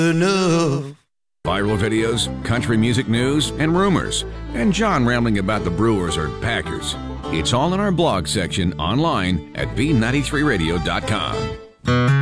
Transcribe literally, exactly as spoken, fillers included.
enough. Viral videos, country music news, and rumors. And John rambling about the Brewers or Packers. It's all in our blog section online at B ninety-three radio dot com.